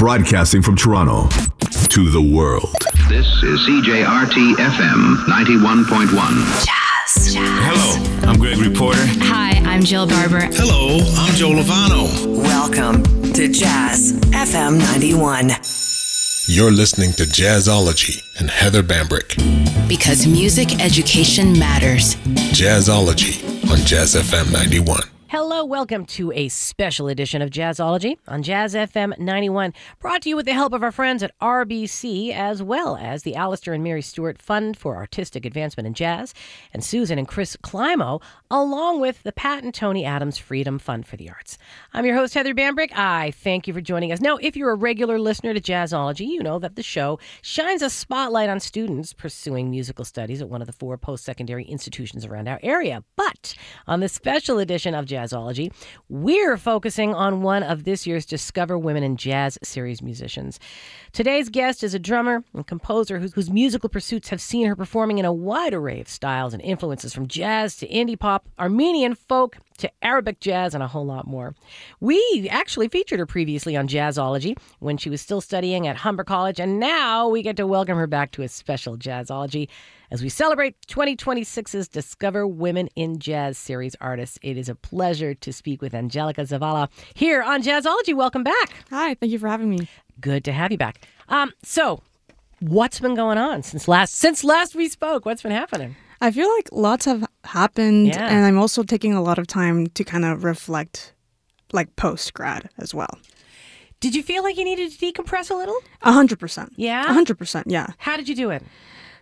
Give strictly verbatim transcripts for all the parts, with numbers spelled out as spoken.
Broadcasting from Toronto to the world. This is C J R T F M ninety-one point one. Jazz. Jazz. Hello, I'm Gregory Porter. Hi, I'm Jill Barber. Hello, I'm Joe Lovano. Welcome to Jazz F M ninety-one. You're listening to Jazzology and Heather Bambrick. Because music education matters. Jazzology on Jazz F M ninety-one. Hello, welcome to a special edition of Jazzology on Jazz F M ninety-one, brought to you with the help of our friends at R B C, as well as the Alistair and Mary Stewart Fund for Artistic Advancement in Jazz, and Susan and Chris Climo, along with the Pat and Tony Adams Freedom Fund for the Arts. I'm your host, Heather Bambrick. I thank you for joining us. Now, if you're a regular listener to Jazzology, you know that the show shines a spotlight on students pursuing musical studies at one of the four post-secondary institutions around our area. But on this special edition of Jazz Jazzology, we're focusing on one of this year's Discover Women in Jazz series musicians. Today's guest is a drummer and composer whose, whose musical pursuits have seen her performing in a wide array of styles and influences, from jazz to indie pop, Armenian folk to Arabic jazz, and a whole lot more. We actually featured her previously on Jazzology when she was still studying at Humber College, and now we get to welcome her back to a special Jazzology as we celebrate twenty twenty-six's Discover Women in Jazz series artists. It is a pleasure to speak with Angelica Zavala here on Jazzology. Welcome back. Hi, thank you for having me. Good to have you back. Um, so, what's been going on since last since last we spoke? What's been happening? I feel like lots have happened, Yeah. and I'm also taking a lot of time to kind of reflect, like post-grad as well. Did you feel like you needed to decompress a little? A hundred percent. Yeah? A hundred percent, yeah. How did you do it?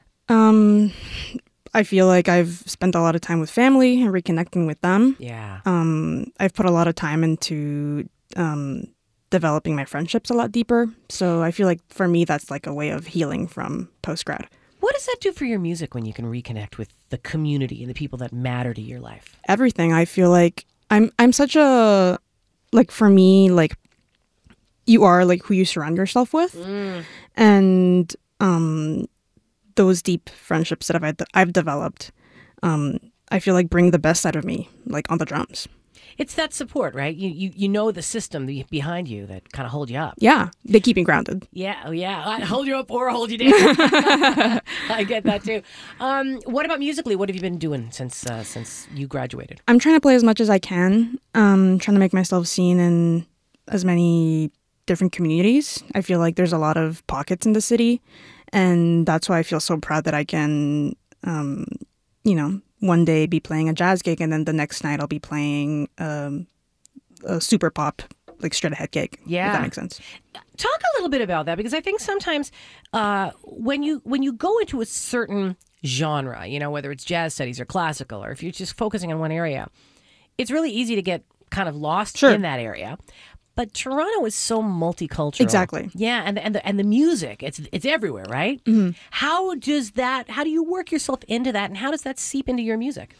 Um, I feel like I've spent a lot of time with family and reconnecting with them. Yeah. Um, I've put a lot of time into um, developing my friendships a lot deeper. So I feel like for me, that's like a way of healing from post-grad. What does that do for your music when you can reconnect with the community and the people that matter to your life? Everything. I feel like I'm I'm such a, like for me, like you are like who you surround yourself with. Mm. And um, those deep friendships that I've, I've developed, um, I feel like bring the best out of me, like on the drums. It's that support, right? You you, you know the system behind you that kind of hold you up. Yeah, they keep me grounded. Yeah, oh yeah. I hold you up or hold you down. I get that too. Um, what about musically? What have you been doing since uh, since you graduated? I'm trying to play as much as I can. Um, trying to make myself seen in as many different communities. I feel like there's a lot of pockets in the city, and that's why I feel so proud that I can, um, you know, one day be playing a jazz gig, and then the next night I'll be playing um, a super pop, like straight ahead gig. Yeah, if that makes sense. Talk a little bit about that, because I think sometimes uh, when you when you go into a certain genre, you know, whether it's jazz studies or classical, or if you're just focusing on one area, it's really easy to get kind of lost Sure. in that area. But Toronto is so multicultural. Exactly. Yeah, and the, and the, and the music, it's it's everywhere, right? Mm-hmm. How does that? How do you work yourself into that, and how does that seep into your music?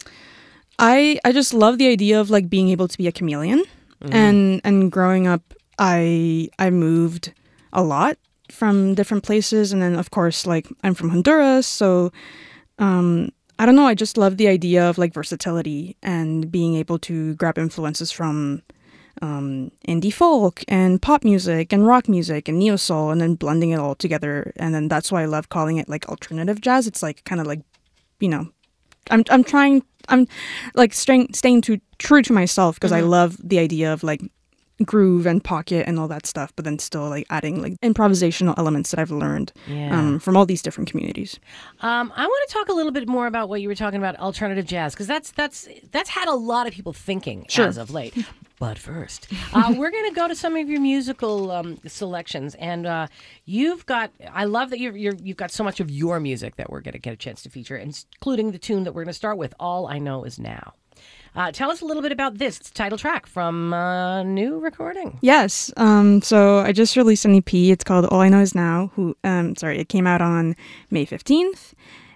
I I just love the idea of like being able to be a chameleon, Mm-hmm. and and growing up, I I moved a lot from different places, and then of course like I'm from Honduras, so um, I don't know. I just love the idea of like versatility and being able to grab influences from um, indie folk and pop music and rock music and neo soul, and then blending it all together. And then that's why I love calling it like alternative jazz. It's like kind of like, you know, I'm I'm trying I'm like staying staying too true to myself, because Mm-hmm. I love the idea of like groove and pocket and all that stuff, but then still like adding like improvisational elements that I've learned Yeah. um, from all these different communities. Um, I want to talk a little bit more about what you were talking about, alternative jazz, because that's that's that's had a lot of people thinking Sure. as of late. But first, uh, we're going to go to some of your musical um, selections, and uh, you've got. I love that you're, you're you've got so much of your music that we're going to get a chance to feature, including the tune that we're going to start with, "All I Know Is Now." Uh, tell us a little bit about this. It's a title track from a new recording. Yes. Um, so I just released an E P. It's called All I Know Is Now. Who? Um, sorry, it came out on May fifteenth.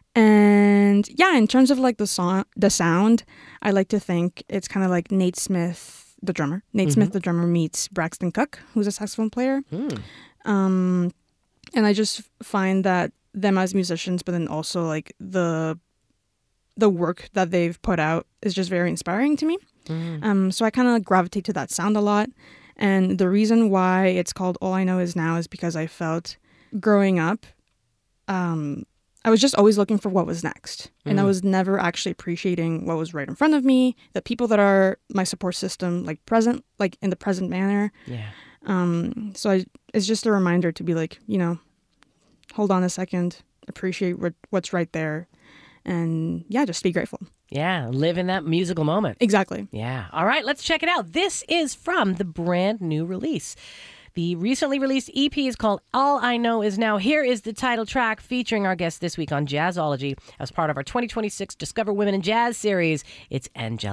And yeah, in terms of like the song, the sound, I like to think it's kind of like Nate Smith, the drummer. Nate Mm-hmm. Smith, the drummer, meets Braxton Cook, who's a saxophone player. Mm. Um, and I just find that them as musicians, but then also like the the work that they've put out is just very inspiring to me. Mm. Um, so I kind of gravitate to that sound a lot. And the reason why it's called All I Know Is Now is because I felt growing up, um, I was just always looking for what was next. And I was never actually appreciating what was right in front of me, the people that are my support system, like present, like in the present manner. Yeah. Um, so I, it's just a reminder to be like, you know, hold on a second, appreciate what, what's right there. And yeah, just be grateful. Yeah, live in that musical moment. Exactly. Yeah. All right, let's check it out. This is from the brand new release. The recently released E P is called All I Know Is Now. Here is the title track featuring our guest this week on Jazzology as part of our twenty twenty-six Discover Women in Jazz series. It's Angelica.